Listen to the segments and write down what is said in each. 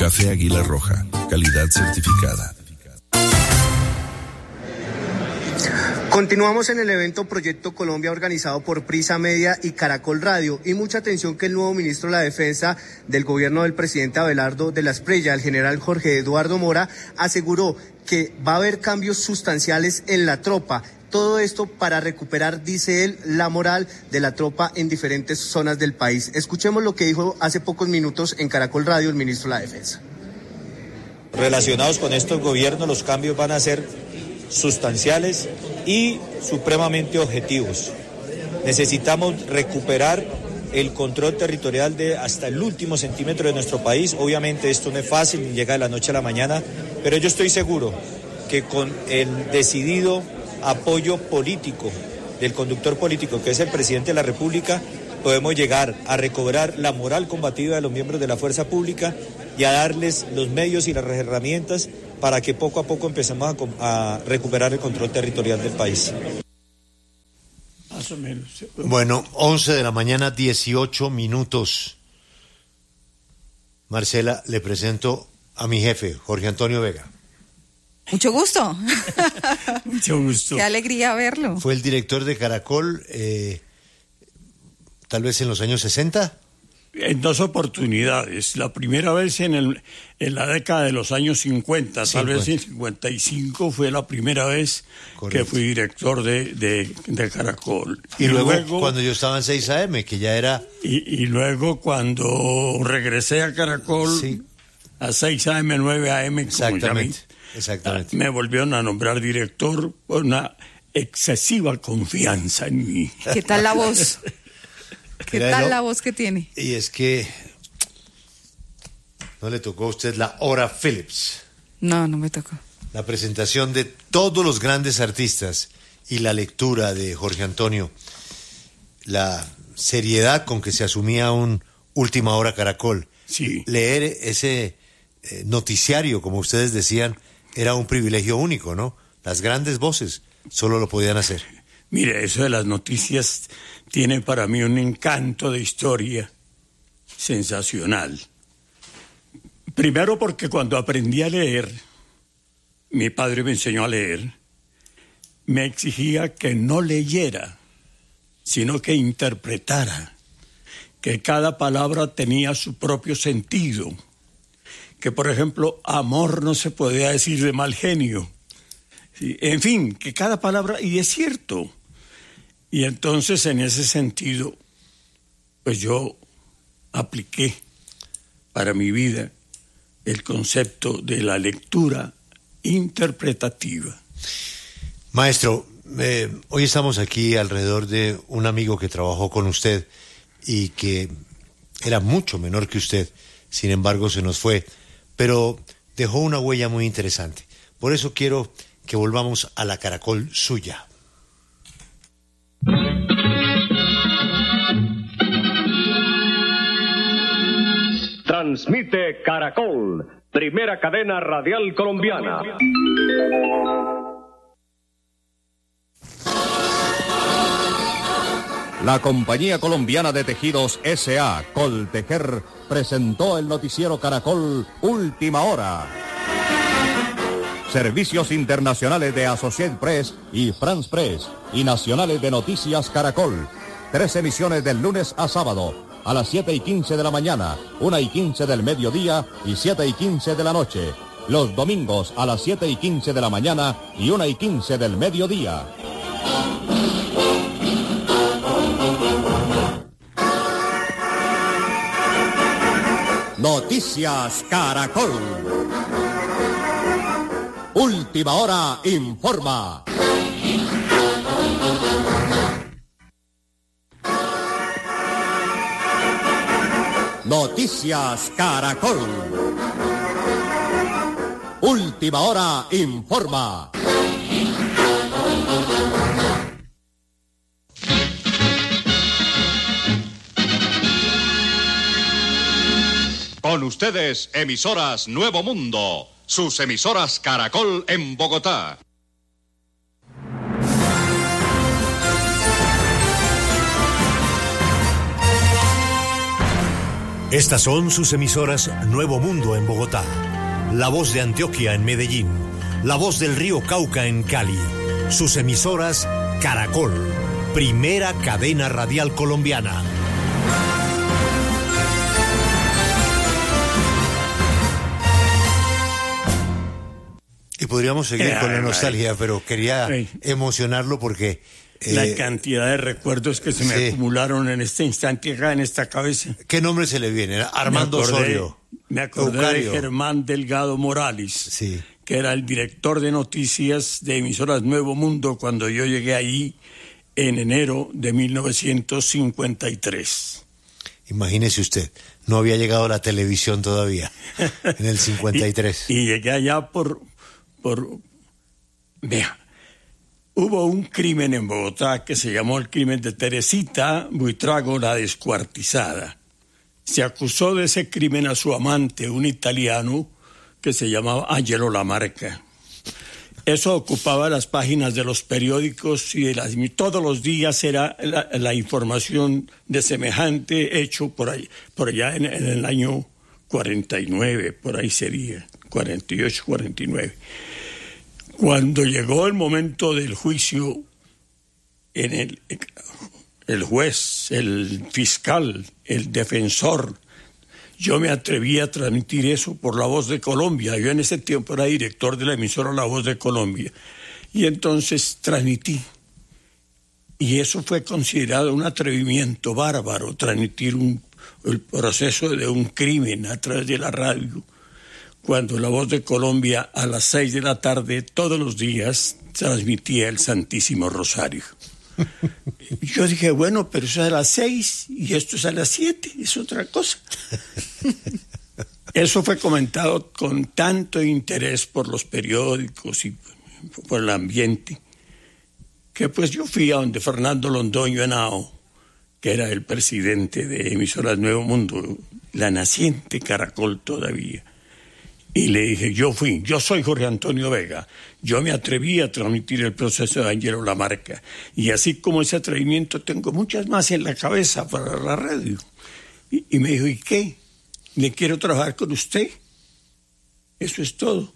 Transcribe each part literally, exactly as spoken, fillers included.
Café Águila Roja, calidad certificada. Continuamos en el evento Proyecto Colombia organizado por Prisa Media y Caracol Radio, y mucha atención que el nuevo ministro de la Defensa del gobierno del presidente Abelardo de la Espriella, el general Jorge Eduardo Mora, aseguró que va a haber cambios sustanciales en la tropa. Todo esto para recuperar, dice él, la moral de la tropa en diferentes zonas del país. Escuchemos lo que dijo hace pocos minutos en Caracol Radio el ministro de la Defensa. Relacionados con estos gobiernos, los cambios van a ser sustanciales y supremamente objetivos. Necesitamos recuperar el control territorial de hasta el último centímetro de nuestro país. Obviamente esto no es fácil, ni llega de la noche a la mañana, pero yo estoy seguro que con el decidido apoyo político del conductor político, que es el presidente de la República, podemos llegar a recobrar la moral combativa de los miembros de la fuerza pública y a darles los medios y las herramientas para que poco a poco empecemos a, a recuperar el control territorial del país. Más o menos. Bueno, once de la mañana, dieciocho minutos. Marcela, le presento a mi jefe, Jorge Antonio Vega. Mucho gusto. Mucho gusto. Qué alegría verlo. Fue el director de Caracol, eh, tal vez en los años sesenta. En dos oportunidades. La primera vez en, el, en la década de los años cincuenta, tal vez en cincuenta y cinco fue la primera vez Correcto. que fui director de, de, de Caracol. Y, y luego, luego cuando yo estaba en seis A M, que ya era... Y, y luego cuando regresé a Caracol, sí. a seis A M, nueve A M, como llamé, Exactamente. me volvieron a nombrar director por una excesiva confianza en mí. ¿Qué tal la voz? ¿Qué Mira, tal no, la voz que tiene? Y es que no le tocó a usted la hora Phillips. No, no me tocó. La presentación de todos los grandes artistas y la lectura de Jorge Antonio, la seriedad con que se asumía un Última Hora Caracol. Sí. Leer ese eh, noticiario, como ustedes decían, era un privilegio único, ¿no? Las grandes voces solo lo podían hacer. Mire, eso de las noticias tiene para mí un encanto de historia sensacional. Primero porque cuando aprendí a leer, mi padre me enseñó a leer, me exigía que no leyera, sino que interpretara, que cada palabra tenía su propio sentido, que por ejemplo, amor no se podía decir de mal genio. Sí, en fin, que cada palabra, y es cierto. Y entonces, en ese sentido, pues yo apliqué para mi vida el concepto de la lectura interpretativa. Maestro, eh, hoy estamos aquí alrededor de un amigo que trabajó con usted y que era mucho menor que usted, sin embargo se nos fue, pero dejó una huella muy interesante. Por eso quiero que volvamos a la Caracol suya. Transmite Caracol, primera cadena radial colombiana. La Compañía Colombiana de Tejidos S A Coltejer presentó el noticiero Caracol Última Hora. Servicios internacionales de Associated Press y France Press y nacionales de Noticias Caracol. Tres emisiones del lunes a sábado a las siete y quince de la mañana, una y quince del mediodía y siete y quince de la noche. Los domingos a las siete y quince de la mañana y una y quince del mediodía. Noticias Caracol. Última Hora informa. Noticias Caracol. Última Hora informa. Con ustedes, emisoras Nuevo Mundo, sus emisoras Caracol en Bogotá. Estas son sus emisoras Nuevo Mundo en Bogotá, La Voz de Antioquia en Medellín, La Voz del Río Cauca en Cali. Sus emisoras Caracol, primera cadena radial colombiana. Y podríamos seguir Eh, con la ay, nostalgia, pero quería ay. emocionarlo porque... eh, La cantidad de recuerdos que se me sí. acumularon en este instante acá en esta cabeza. ¿Qué nombre se le viene? Armando me acordé, Osorio. Me acordé Eucario. de Germán Delgado Morales, Sí. que era el director de noticias de emisoras Nuevo Mundo cuando yo llegué allí en enero de mil novecientos cincuenta y tres. Imagínese usted, no había llegado la televisión todavía, en el cincuenta y tres. y, y llegué allá por... por vea, hubo un crimen en Bogotá que se llamó el crimen de Teresita Buitrago la Descuartizada. Se acusó de ese crimen a su amante, un italiano que se llamaba Angelo Lamarca. Eso ocupaba las páginas de los periódicos y de las, todos los días era la, la información de semejante hecho por, ahí, por allá en, en el año cuarenta y nueve, por ahí sería, cuarenta y ocho, cuarenta y nueve. Cuando llegó el momento del juicio, en el, el juez, el fiscal, el defensor, yo me atreví a transmitir eso por La Voz de Colombia. Yo en ese tiempo era director de la emisora La Voz de Colombia. Y entonces transmití. Y eso fue considerado un atrevimiento bárbaro, transmitir un, el proceso de un crimen a través de la radio. Cuando La Voz de Colombia a las seis de la tarde todos los días transmitía el Santísimo Rosario. Yo dije, bueno, pero eso es a las seis y esto es a las siete, es otra cosa. Eso fue comentado con tanto interés por los periódicos y por el ambiente, que pues yo fui a donde Fernando Londoño Henao, que era el presidente de Emisoras Nuevo Mundo, la naciente Caracol todavía. Y le dije, yo fui, yo soy Jorge Antonio Vega, yo me atreví a transmitir el proceso de Angelo Lamarca, y así como ese atrevimiento tengo muchas más en la cabeza para la radio. Y, y me dijo, ¿y qué? ¿Me quiero trabajar con usted? Eso es todo.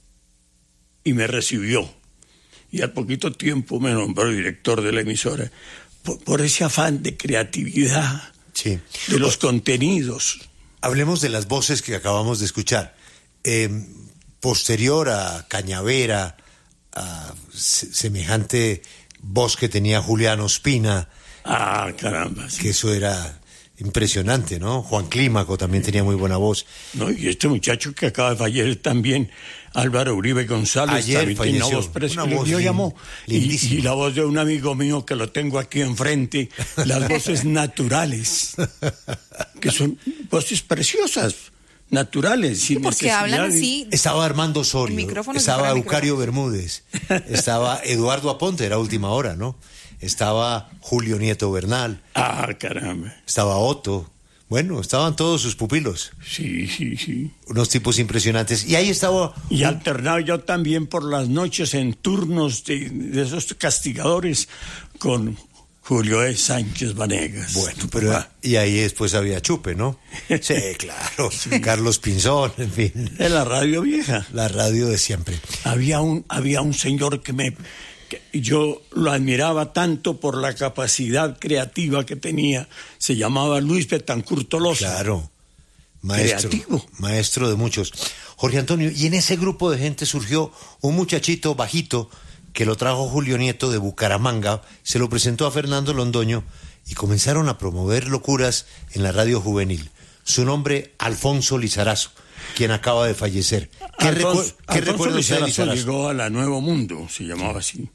Y me recibió, y al poquito tiempo me nombró director de la emisora, por, por ese afán de creatividad, sí. de los contenidos. Hablemos de las voces que acabamos de escuchar. Eh, posterior a Cañavera, a se- semejante voz que tenía Julián Ospina. Ah, caramba. Sí. Que eso era impresionante, ¿no? Juan Clímaco también tenía muy buena voz. No, y este muchacho que acaba de fallecer también, Álvaro Uribe González, Ayer también tiene falleció. una voz preciosa. Una voz Yo lin- llamo, y, lindísima. y la voz de un amigo mío que lo tengo aquí enfrente, las voces naturales, que son voces preciosas, naturales, sin Porque necesidad hablan de- así. Estaba Armando Osorio, El micrófono, si estaba fuera Eucario micrófono. Bermúdez, estaba Eduardo Aponte, era Última Hora, ¿no? Estaba Julio Nieto Bernal, Ah, caramba. estaba Otto. Bueno, estaban todos sus pupilos, Sí, sí, sí. unos tipos impresionantes. Y ahí estaba... Y alternaba yo también por las noches en turnos de, de esos castigadores con Julio E. Sánchez Vanegas. Bueno, pero Ah, y ahí después había Chupe, ¿no? Sí, claro. Carlos Pinzón, en fin. de la radio vieja. La radio de siempre. Había un, había un señor que me... que yo lo admiraba tanto por la capacidad creativa que tenía. Se llamaba Luis Betancourt Tolosa. Claro. Maestro. Creativo. Maestro de muchos. Jorge Antonio, y en ese grupo de gente surgió un muchachito bajito que lo trajo Julio Nieto de Bucaramanga, se lo presentó a Fernando Londoño y comenzaron a promover locuras en la radio juvenil. Su nombre, Alfonso Lizarazo, quien acaba de fallecer. ¿Qué, Alfonso, recu- ¿qué Alfonso recuerda usted de Lizarazo Lizarazo? llegó a la Nuevo Mundo, se llamaba así.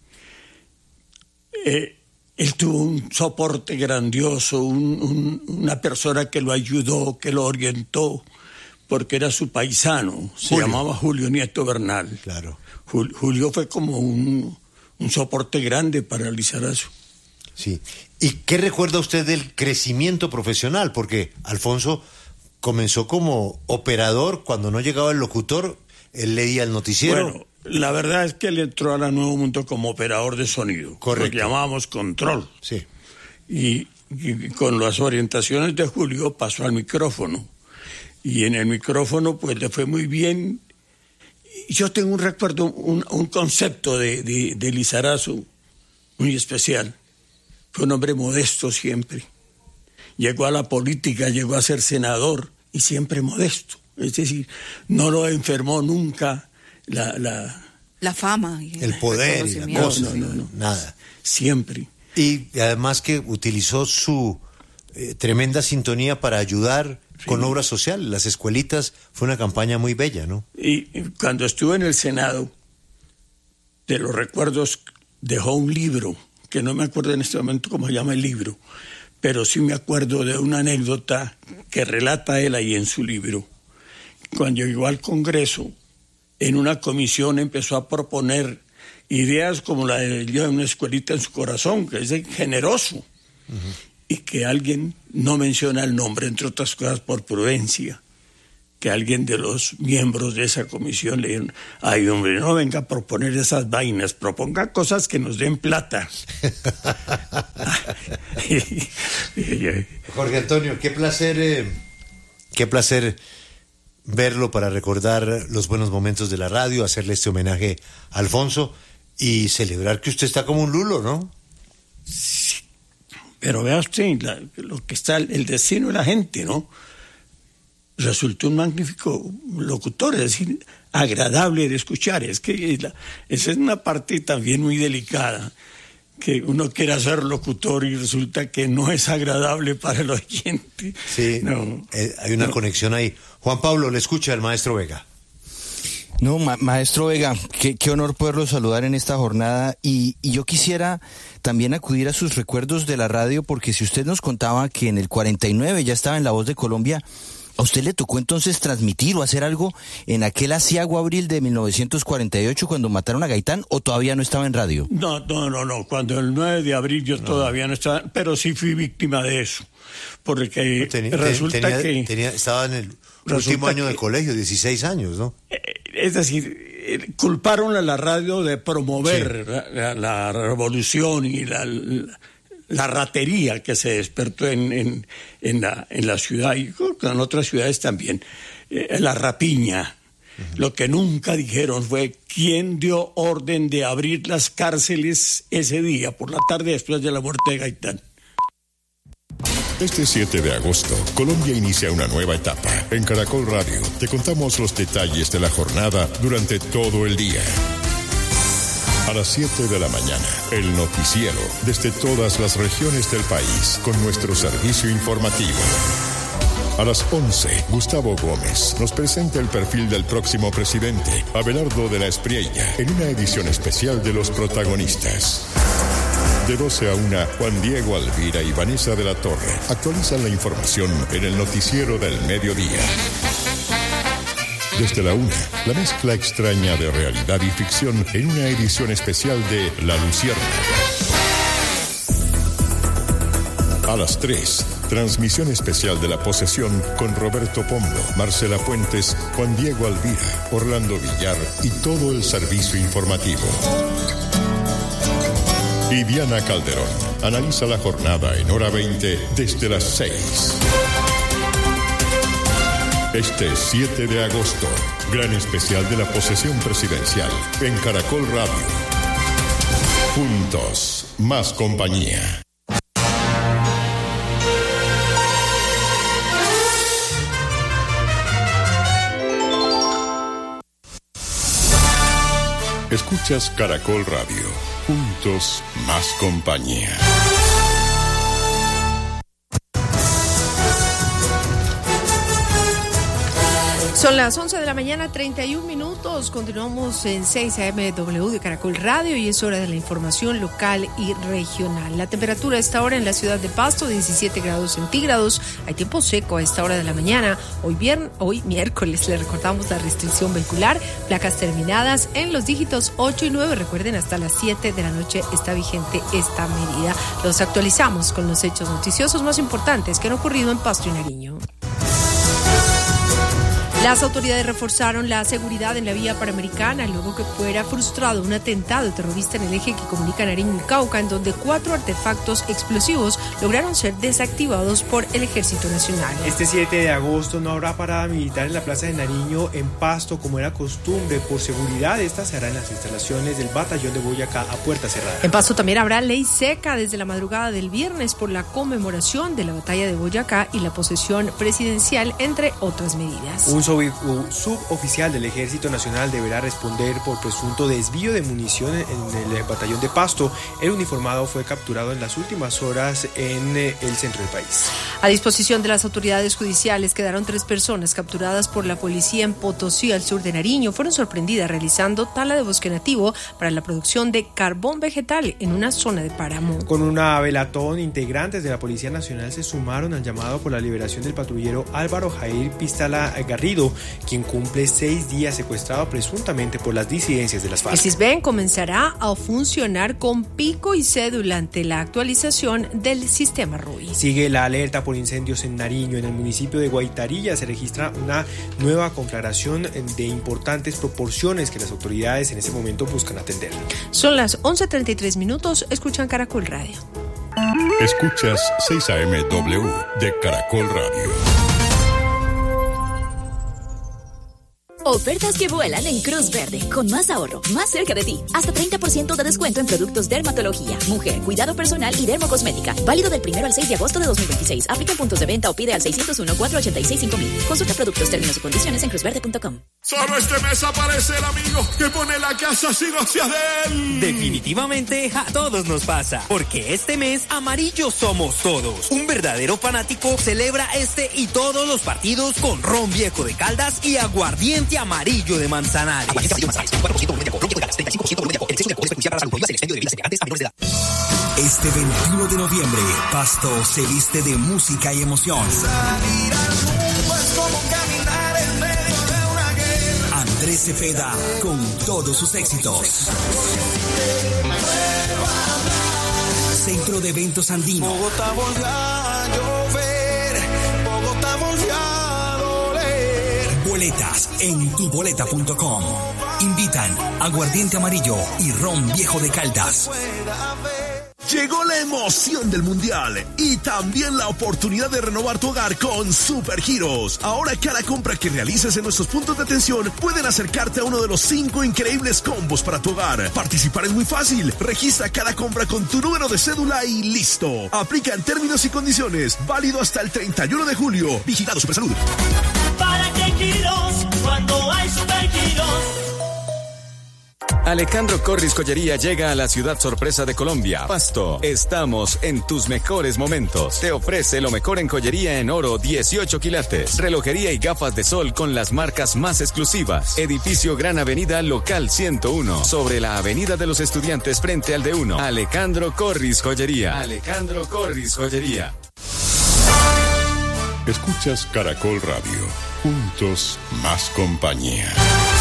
Eh, él tuvo un soporte grandioso, un- un- una persona que lo ayudó, que lo orientó, porque era su paisano, se Julio. llamaba Julio Nieto Bernal. Claro. Jul- Julio fue como un, un soporte grande para Lizarazo. Sí. ¿Y qué recuerda usted del crecimiento profesional? Porque Alfonso comenzó como operador, cuando no llegaba el locutor, él leía el noticiero. Bueno, la verdad es que él entró a la Nuevo Mundo como operador de sonido. Correcto. Lo llamábamos control. Sí. Y, y con las orientaciones de Julio pasó al micrófono. y en el micrófono pues le fue muy bien. Yo tengo un recuerdo, un, un concepto de, de, de Lizarazo muy especial. Fue un hombre modesto siempre. Llegó a la política, llegó a ser senador y siempre modesto. Es decir, no lo enfermó nunca la... la La fama. El poder y la cosa. No, no, no. Nada. Siempre. Y además que utilizó su eh, tremenda sintonía para ayudar sí. con obras sociales. Las escuelitas fue una campaña muy bella, ¿no? Y cuando estuve en el Senado, de los recuerdos, dejó un libro, que no me acuerdo en este momento cómo se llama el libro, pero sí me acuerdo de una anécdota que relata él ahí en su libro. Cuando llegó al Congreso, en una comisión empezó a proponer ideas como la de una escuelita en su corazón, que es generoso, uh-huh. y que alguien no menciona el nombre, entre otras cosas por prudencia, que alguien de los miembros de esa comisión le dijeron, ay hombre, no venga a proponer esas vainas, proponga cosas que nos den plata. Jorge Antonio, qué placer, eh, qué placer verlo para recordar los buenos momentos de la radio, hacerle este homenaje a Alfonso y celebrar que usted está como un lulo, ¿no? Sí, pero vea usted la, lo que está el destino de la gente, ¿no? Resultó un magnífico locutor, es decir, agradable de escuchar. Es que la, esa es una parte también muy delicada, que uno quiera ser locutor y resulta que no es agradable para el oyente. Sí, no, eh, hay una no. conexión ahí. Juan Pablo, le escucha al maestro Vega. No, ma- maestro Vega, qué, qué honor poderlo saludar en esta jornada y, y yo quisiera también acudir a sus recuerdos de la radio, porque si usted nos contaba que en el cuarenta y nueve ya estaba en La Voz de Colombia, ¿a usted le tocó entonces transmitir o hacer algo en aquel asiago abril de mil novecientos cuarenta y ocho cuando mataron a Gaitán, o todavía no estaba en radio? No, no, no, no. Cuando el nueve de abril yo no. todavía no estaba, pero sí fui víctima de eso. Porque tenía, resulta tenía, que... Tenía, estaba en el último año que, de colegio, dieciséis años, ¿no? Es decir, culparon a la radio de promover sí. la, la, la revolución y la... la la ratería que se despertó en, en, en, la, en la ciudad y en otras ciudades también, eh, la rapiña. Uh-huh. Lo que nunca dijeron fue quién dio orden de abrir las cárceles ese día, por la tarde después de la muerte de Gaitán. Este siete de agosto, Colombia inicia una nueva etapa. En Caracol Radio te contamos los detalles de la jornada durante todo el día. A las siete de la mañana, el noticiero desde todas las regiones del país con nuestro servicio informativo. A las once, Gustavo Gómez nos presenta el perfil del próximo presidente, Abelardo de la Espriella, en una edición especial de Los Protagonistas. De doce a una, Juan Diego Alvira y Vanessa de la Torre actualizan la información en el noticiero del mediodía. Desde la una, la mezcla extraña de realidad y ficción en una edición especial de La Luciérnaga. A las tres, transmisión especial de La Posesión con Roberto Pombo, Marcela Puentes, Juan Diego Alvira, Orlando Villar y todo el servicio informativo. Y Diana Calderón analiza la jornada en hora veinte desde las seis. Este siete de agosto, gran especial de la posesión presidencial en Caracol Radio. Juntos, más compañía. Escuchas Caracol Radio. Juntos, más compañía. Son las once de la mañana, treinta y un minutos. Continuamos en seis A M W de Caracol Radio y es hora de la información local y regional. La temperatura a esta hora en la ciudad de Pasto, diecisiete grados centígrados. Hay tiempo seco a esta hora de la mañana. Hoy viernes, hoy miércoles le recordamos la restricción vehicular. Placas terminadas en los dígitos ocho y nueve. Recuerden, hasta las siete de la noche está vigente esta medida. Los actualizamos con los hechos noticiosos más importantes que han ocurrido en Pasto y Nariño. Las autoridades reforzaron la seguridad en la vía panamericana luego que fuera frustrado un atentado terrorista en el eje que comunica Nariño y Cauca, en donde cuatro artefactos explosivos lograron ser desactivados por el Ejército Nacional. Este siete de agosto no habrá parada militar en la Plaza de Nariño, en Pasto, como era costumbre. Por seguridad, esta se hará en las instalaciones del Batallón de Boyacá a puerta cerrada. En Pasto también habrá ley seca desde la madrugada del viernes por la conmemoración de la batalla de Boyacá y la posesión presidencial, entre otras medidas. Un suboficial del Ejército Nacional deberá responder por presunto desvío de munición en el batallón de Pasto. El uniformado fue capturado en las últimas horas en el centro del país. A disposición de las autoridades judiciales quedaron tres personas capturadas por la policía en Potosí, al sur de Nariño. Fueron sorprendidas realizando tala de bosque nativo para la producción de carbón vegetal en una zona de páramo. Con una velatón, integrantes de la Policía Nacional se sumaron al llamado por la liberación del patrullero Álvaro Jair Pistala Garrido, quien cumple seis días secuestrado presuntamente por las disidencias de las FARC. El CISBEN comenzará a funcionar con pico y cédula ante la actualización del sistema R U I. Sigue la alerta por incendios en Nariño. En el municipio de Guaitarilla se registra una nueva conflagración de importantes proporciones que las autoridades en este momento buscan atender. Son las once treinta y tres minutos. Escuchan Caracol Radio. Escuchas seis A M W de Caracol Radio. Ofertas que vuelan en Cruz Verde, con más ahorro, más cerca de ti. Hasta treinta por ciento de descuento en productos dermatología, mujer, cuidado personal y dermocosmética. Válido del primero al seis de agosto de dos mil veintiséis. Aplica en puntos de venta o pide al seiscientos uno, cuatrocientos ochenta y seis, cinco mil. Consulta productos, términos y condiciones en cruz verde punto com. Solo este mes aparece el amigo que pone la casa sin hacia de él. Definitivamente a todos nos pasa, porque este mes amarillo somos todos. Un verdadero fanático celebra este y todos los partidos con ron viejo de Caldas y aguardiente amarillo de Manzanares. Este veintiuno de noviembre, Pasto se viste de música y emoción. Andrés Cepeda con todos sus éxitos. Centro de Eventos Andino. Bogotá volvió a llover, Bogotá volvió a doler. Boletas en tu boleta punto com. Invitan Aguardiente Amarillo y Ron Viejo de Caldas. Llegó la emoción del Mundial y también la oportunidad de renovar tu hogar con Supergiros. Ahora cada compra que realices en nuestros puntos de atención pueden acercarte a uno de los cinco increíbles combos para tu hogar. Participar es muy fácil. Registra cada compra con tu número de cédula y listo. Aplica en términos y condiciones. Válido hasta el treinta y uno de julio. Vigilado Supersalud. ¿Para qué giros cuando hay Supergiros? Alejandro Corris Joyería llega a la ciudad sorpresa de Colombia, Pasto. Estamos en tus mejores momentos. Te ofrece lo mejor en joyería en oro, dieciocho quilates, relojería y gafas de sol con las marcas más exclusivas. Edificio Gran Avenida, local ciento uno, sobre la Avenida de los Estudiantes frente al D uno. Alejandro Corris Joyería. Alejandro Corris Joyería. Escuchas Caracol Radio. Juntos, más compañía.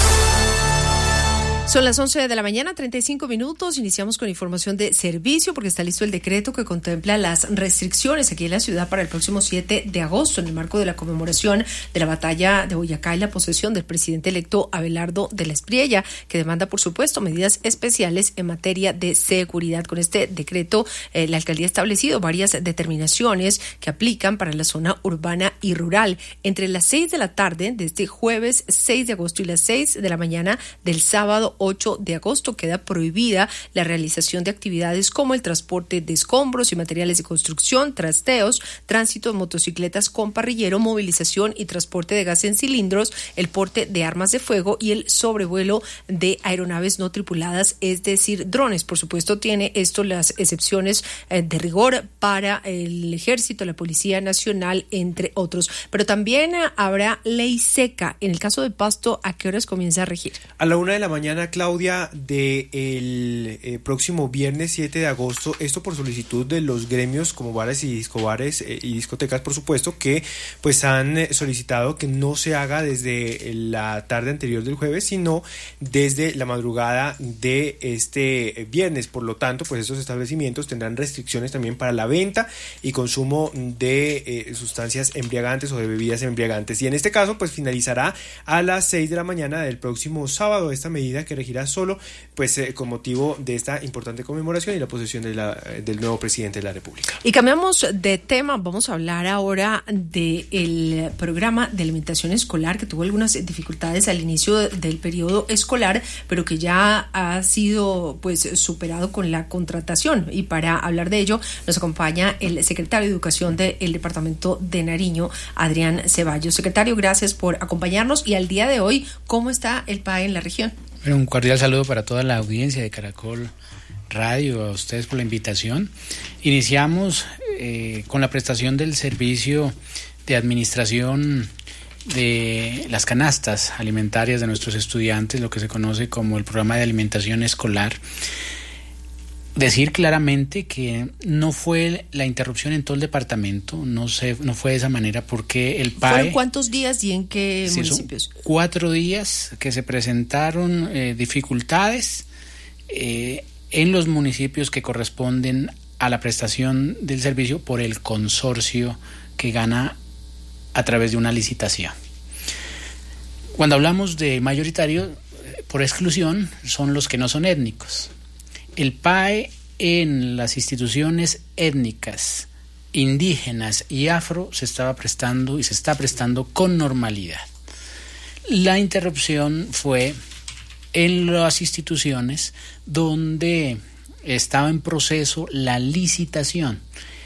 Son las once de la mañana, treinta y cinco minutos. Iniciamos con información de servicio porque está listo el decreto que contempla las restricciones aquí en la ciudad para el próximo siete de agosto en el marco de la conmemoración de la batalla de Boyacá y la posesión del presidente electo Abelardo de la Espriella, que demanda, por supuesto, medidas especiales en materia de seguridad. Con este decreto, eh, la alcaldía ha establecido varias determinaciones que aplican para la zona urbana y rural. Entre las seis de la tarde de este jueves seis de agosto y las seis de la mañana del sábado ocho de agosto queda prohibida la realización de actividades como el transporte de escombros y materiales de construcción, trasteos, tránsito de motocicletas con parrillero, movilización y transporte de gas en cilindros, el porte de armas de fuego y el sobrevuelo de aeronaves no tripuladas, es decir, drones. Por supuesto, tiene esto las excepciones eh, de rigor para el Ejército, la Policía Nacional, entre otros. Pero también eh, habrá ley seca. En el caso de Pasto, ¿a qué horas comienza a regir? A la una de la mañana Ana Claudia, de el eh, próximo viernes siete de agosto, esto por solicitud de los gremios como bares y discobares eh, y discotecas, por supuesto, que pues han eh, solicitado que no se haga desde la tarde anterior del jueves, sino desde la madrugada de este viernes. Por lo tanto, pues estos establecimientos tendrán restricciones también para la venta y consumo de eh, sustancias embriagantes o de bebidas embriagantes. Y en este caso, pues finalizará a las seis de la mañana del próximo sábado esta medida, que regirá solo pues eh, con motivo de esta importante conmemoración y la posesión de la, del nuevo presidente de la República. Y cambiamos de tema, vamos a hablar ahora del programa de alimentación escolar, que tuvo algunas dificultades al inicio del periodo escolar, pero que ya ha sido pues superado con la contratación. Y para hablar de ello nos acompaña el secretario de Educación del Departamento de Nariño, Adrián Ceballos. Secretario, gracias por acompañarnos. Y al día de hoy, ¿cómo está el P A E en la región? Bueno, un cordial saludo para toda la audiencia de Caracol Radio, a ustedes por la invitación. Iniciamos eh, con la prestación del servicio de administración de las canastas alimentarias de nuestros estudiantes, lo que se conoce como el programa de alimentación escolar. Decir claramente que no fue la interrupción en todo el departamento, no se, no fue de esa manera, porque el P A E... ¿Fueron cuántos días y en qué sí, municipios? Cuatro días que se presentaron eh, dificultades eh, en los municipios que corresponden a la prestación del servicio por el consorcio que gana a través de una licitación. Cuando hablamos de mayoritario, por exclusión, son los que no son étnicos. El P A E en las instituciones étnicas, indígenas y afro se estaba prestando y se está prestando con normalidad. La interrupción fue en las instituciones donde estaba en proceso la licitación.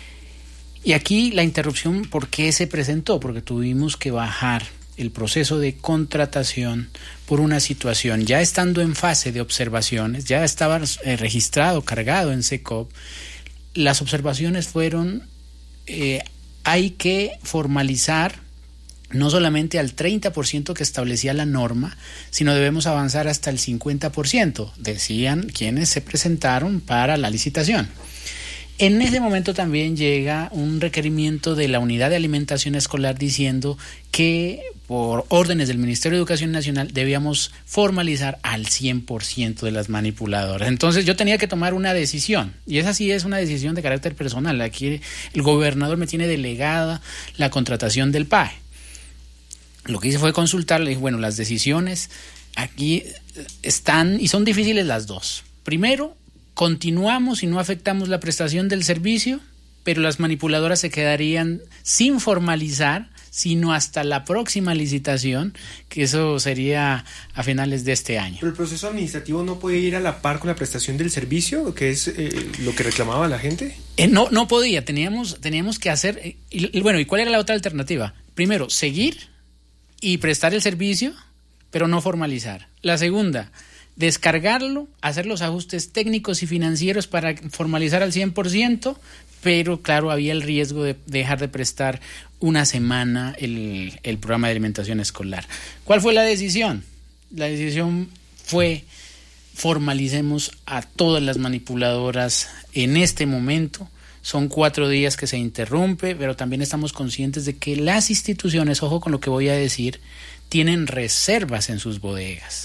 Y aquí la interrupción, ¿por qué se presentó? Porque tuvimos que bajar el proceso de contratación por una situación, ya estando en fase de observaciones, ya estaba eh, registrado, cargado en SECOP. Las observaciones fueron, eh, hay que formalizar no solamente al treinta por ciento que establecía la norma, sino debemos avanzar hasta el cincuenta por ciento, decían quienes se presentaron para la licitación. En ese momento también llega un requerimiento de la Unidad de Alimentación Escolar diciendo que por órdenes del Ministerio de Educación Nacional debíamos formalizar al cien por ciento de las manipuladoras. Entonces yo tenía que tomar una decisión, y esa sí es una decisión de carácter personal. Aquí el gobernador me tiene delegada la contratación del P A E. Lo que hice fue consultar, le dije, bueno, las decisiones aquí están y son difíciles las dos. Primero, continuamos y no afectamos la prestación del servicio, pero las manipuladoras se quedarían sin formalizar, sino hasta la próxima licitación, que eso sería a finales de este año. Pero el proceso administrativo no puede ir a la par con la prestación del servicio, que es eh, lo que reclamaba la gente. Eh, no, no podía, teníamos, teníamos que hacer, eh, y, y bueno, ¿y cuál era la otra alternativa? Primero, seguir y prestar el servicio, pero no formalizar. La segunda, descargarlo, hacer los ajustes técnicos y financieros para formalizar al cien por ciento, pero claro, había el riesgo de dejar de prestar una semana el, el programa de alimentación escolar. ¿Cuál fue la decisión? La decisión fue formalicemos a todas las manipuladoras en este momento. Son cuatro días que se interrumpe, pero también estamos conscientes de que las instituciones, ojo con lo que voy a decir, tienen reservas en sus bodegas.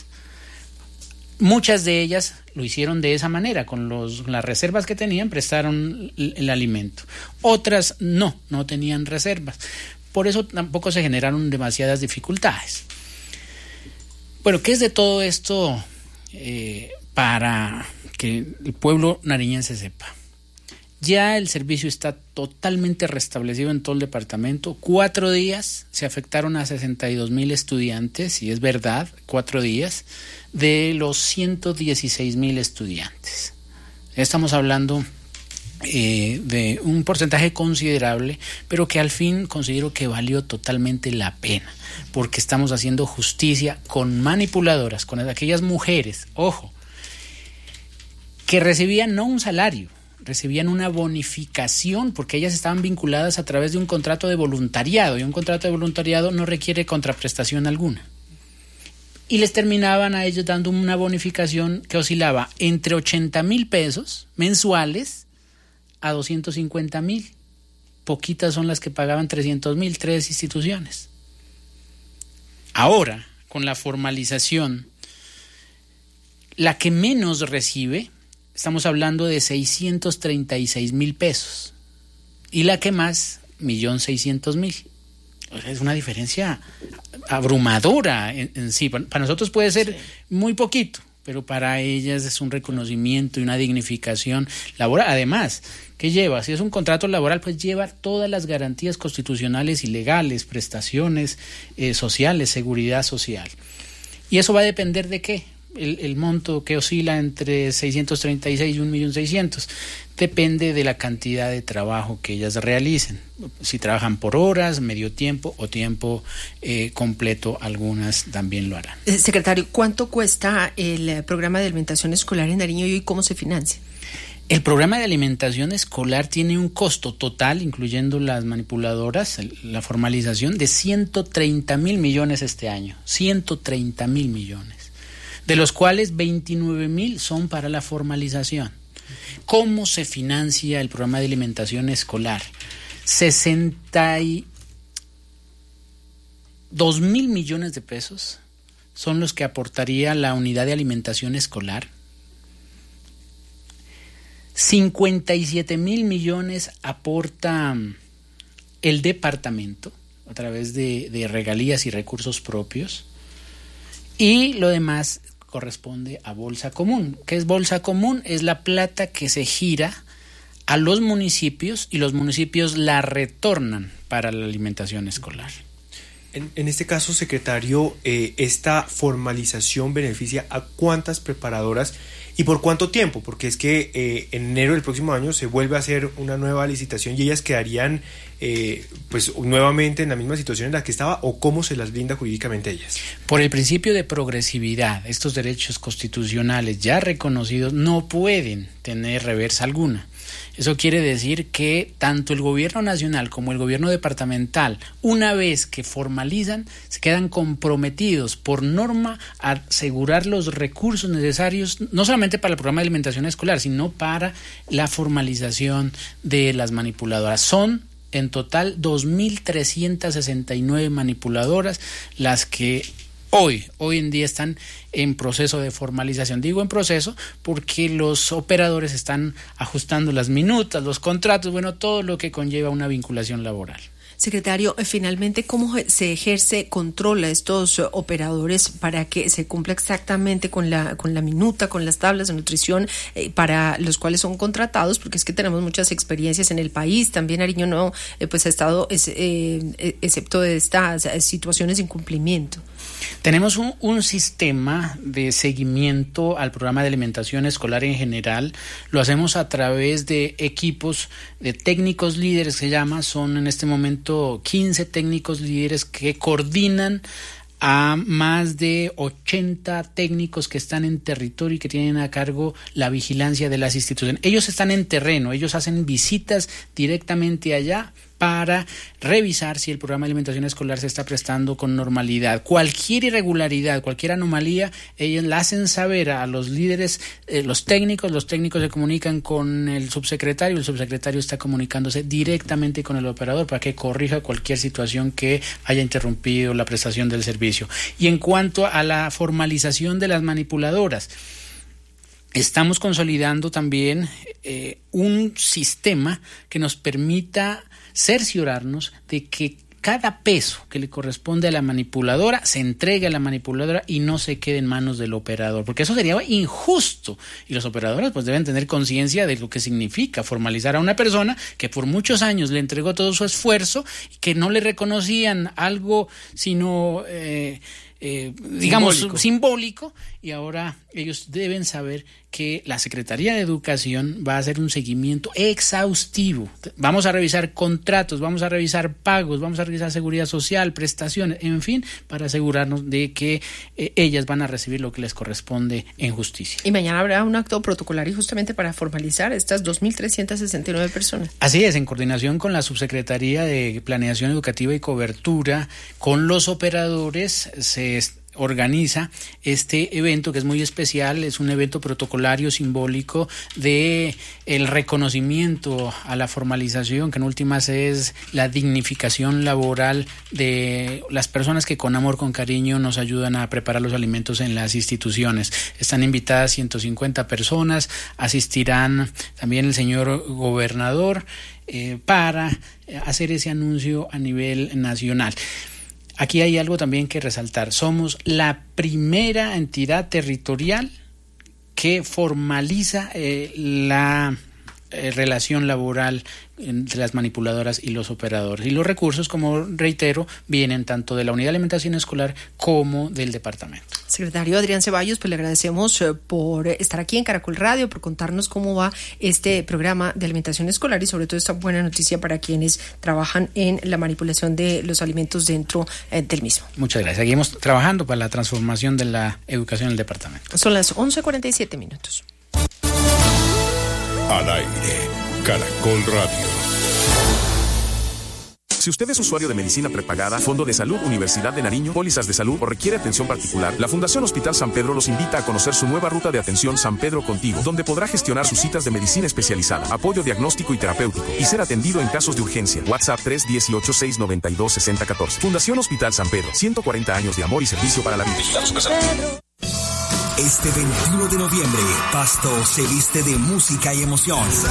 Muchas de ellas lo hicieron de esa manera, con los, las reservas que tenían, prestaron el, el alimento. Otras no, no tenían reservas. Por eso tampoco se generaron demasiadas dificultades. Bueno, ¿qué es de todo esto eh, para que el pueblo nariñense sepa? Ya el servicio está totalmente restablecido en todo el departamento. Cuatro días se afectaron a sesenta y dos mil estudiantes, y es verdad, cuatro días, de los ciento dieciséis mil estudiantes. Estamos hablando eh, de un porcentaje considerable, pero que al fin considero que valió totalmente la pena, porque estamos haciendo justicia con manipuladoras, con aquellas mujeres, ojo, que recibían no un salario, recibían una bonificación porque ellas estaban vinculadas a través de un contrato de voluntariado, y un contrato de voluntariado no requiere contraprestación alguna. y les terminaban a ellos dando una bonificación que oscilaba entre ochenta mil pesos mensuales a doscientos cincuenta mil. Poquitas son las que pagaban trescientos mil, tres instituciones. Ahora, con la formalización, la que menos recibe, estamos hablando de seiscientos treinta y seis mil pesos, y la que más, un millón seiscientos mil. Es una diferencia abrumadora en, en sí. Para nosotros puede ser sí. muy poquito, pero para ellas es un reconocimiento y una dignificación laboral. Además, ¿qué lleva? Si es un contrato laboral, pues lleva todas las garantías constitucionales y legales, prestaciones eh, sociales, seguridad social. ¿Y eso va a depender de qué? El, el monto que oscila entre seiscientos treinta y seis y un millón seiscientos depende de la cantidad de trabajo que ellas realicen. Si trabajan por horas, medio tiempo o tiempo eh, completo, algunas también lo harán. Secretario, ¿cuánto cuesta el programa de alimentación escolar en Nariño y cómo se financia? El programa de alimentación escolar tiene un costo total, incluyendo las manipuladoras, la formalización, de ciento treinta mil millones este año. ciento treinta mil millones. De los cuales veintinueve mil son para la formalización. ¿Cómo se financia el programa de alimentación escolar? sesenta y dos mil millones de pesos son los que aportaría la unidad de alimentación escolar. cincuenta y siete mil millones aporta el departamento a través de, de regalías y recursos propios. Y lo demás corresponde a Bolsa Común. ¿Qué es Bolsa Común? Es la plata que se gira a los municipios y los municipios la retornan para la alimentación escolar. En, en este caso, secretario, eh, ¿esta formalización beneficia a cuántas preparadoras y por cuánto tiempo? Porque es que eh, en enero del próximo año se vuelve a hacer una nueva licitación y ellas quedarían eh, pues nuevamente en la misma situación en la que estaba, ¿o cómo se las blinda jurídicamente a ellas? Por el principio de progresividad, estos derechos constitucionales ya reconocidos no pueden tener reversa alguna. Eso quiere decir que tanto el gobierno nacional como el gobierno departamental, una vez que formalizan, se quedan comprometidos por norma a asegurar los recursos necesarios, no solamente para el programa de alimentación escolar, sino para la formalización de las manipuladoras. Son en total dos mil trescientas sesenta y nueve manipuladoras las que Hoy, hoy en día están en proceso de formalización. Digo en proceso porque los operadores están ajustando las minutas, los contratos, bueno, todo lo que conlleva una vinculación laboral. Secretario, finalmente, ¿cómo se ejerce control a estos operadores para que se cumpla exactamente con la con la minuta, con las tablas de nutrición eh, para los cuales son contratados? Porque es que tenemos muchas experiencias en el país. También Nariño no eh, pues ha estado es, eh, excepto de estas situaciones de incumplimiento. Tenemos un, un sistema de seguimiento al programa de alimentación escolar en general. Lo hacemos a través de equipos de técnicos líderes, se llama. Son en este momento quince técnicos líderes que coordinan a más de ochenta técnicos que están en territorio y que tienen a cargo la vigilancia de las instituciones. Ellos están en terreno, ellos hacen visitas directamente allá para revisar si el programa de alimentación escolar se está prestando con normalidad. Cualquier irregularidad, cualquier anomalía, ellos la hacen saber a los líderes, eh, los técnicos, los técnicos se comunican con el subsecretario, el subsecretario está comunicándose directamente con el operador para que corrija cualquier situación que haya interrumpido la prestación del servicio. Y en cuanto a la formalización de las manipuladoras, estamos consolidando también eh, un sistema que nos permita cerciorarnos de que cada peso que le corresponde a la manipuladora se entregue a la manipuladora y no se quede en manos del operador, porque eso sería injusto y los operadores pues deben tener conciencia de lo que significa formalizar a una persona que por muchos años le entregó todo su esfuerzo y que no le reconocían algo sino eh, eh, digamos simbólico. simbólico y ahora ellos deben saber que la Secretaría de Educación va a hacer un seguimiento exhaustivo. Vamos a revisar contratos, vamos a revisar pagos, vamos a revisar seguridad social, prestaciones, en fin, para asegurarnos de que eh, ellas van a recibir lo que les corresponde en justicia. Y mañana habrá un acto protocolario justamente para formalizar estas dos mil trescientas sesenta y nueve personas. Así es, en coordinación con la Subsecretaría de Planeación Educativa y Cobertura, con los operadores, se organiza este evento que es muy especial, es un evento protocolario simbólico de el reconocimiento a la formalización, que en últimas es la dignificación laboral de las personas que con amor, con cariño nos ayudan a preparar los alimentos en las instituciones. Están invitadas ciento cincuenta personas, asistirán también el señor gobernador eh, para hacer ese anuncio a nivel nacional. Aquí hay algo también que resaltar. Somos la primera entidad territorial que formaliza eh, la eh, relación laboral entre las manipuladoras y los operadores. Y los recursos, como reitero, vienen tanto de la Unidad de Alimentación Escolar como del departamento. Secretario Adrián Ceballos, pues le agradecemos eh, por estar aquí en Caracol Radio, por contarnos cómo va este programa de alimentación escolar y sobre todo esta buena noticia para quienes trabajan en la manipulación de los alimentos dentro eh, del mismo. Muchas gracias. Seguimos trabajando para la transformación de la educación en el departamento. Son las once cuarenta y siete minutos. Al aire, Caracol Radio. Si usted es usuario de medicina prepagada, Fondo de Salud, Universidad de Nariño, pólizas de salud o requiere atención particular, la Fundación Hospital San Pedro los invita a conocer su nueva ruta de atención San Pedro Contigo, donde podrá gestionar sus citas de medicina especializada, apoyo diagnóstico y terapéutico y ser atendido en casos de urgencia. WhatsApp tres uno ocho, seis nueve dos, seis cero uno cuatro. Fundación Hospital San Pedro, ciento cuarenta años de amor y servicio para la vida. Este veintiuno de noviembre, Pasto se viste de música y emoción.